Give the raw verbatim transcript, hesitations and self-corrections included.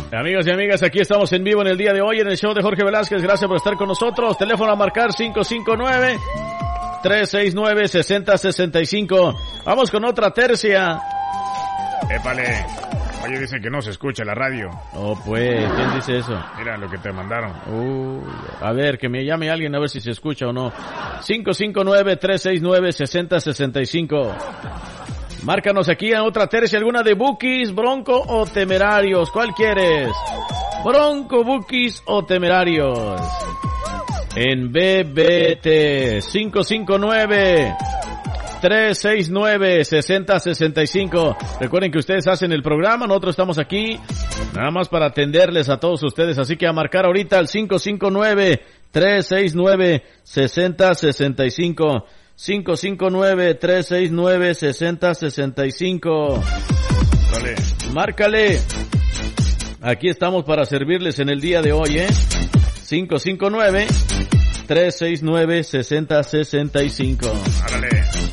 Amigos y amigas, aquí estamos en vivo en el día de hoy en el show de Jorge Velázquez. Gracias por estar con nosotros. Teléfono a marcar cinco cinco nueve, tres seis nueve, seis cero seis cinco. Vamos con otra tercia. Épale. Oye, dicen que no se escucha la radio. Oh, pues, ¿quién dice eso? Mira lo que te mandaron. Uh, a ver, que me llame alguien a ver si se escucha o no. cinco cinco nueve, tres seis nueve, seis cero seis cinco. Márcanos aquí en otra tercia, alguna de Bukis, Bronco o Temerarios. ¿Cuál quieres? Bronco, Bukis o Temerarios. En B B T, cinco cinco nueve, tres seis nueve, seis cero seis cinco. Recuerden que ustedes hacen el programa, nosotros estamos aquí nada más para atenderles a todos ustedes. Así que a marcar ahorita al cinco cinco nueve, tres seis nueve, seis cero seis cinco. cinco cinco nueve, tres seis nueve, seis cero seis cinco. Dale. Márcale. Aquí estamos para servirles en el día de hoy, ¿eh? cinco cinco nueve, tres seis nueve, seis cero seis cinco. Árale.